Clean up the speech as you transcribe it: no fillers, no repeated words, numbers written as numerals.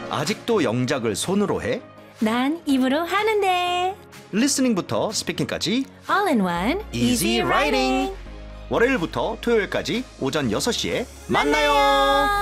아직도 영작을 손으로 해? 난 입으로 하는데. 리스닝부터 스피킹까지 All in one, Easy Writing. 월요일부터 토요일까지 오전 6시에 만나요.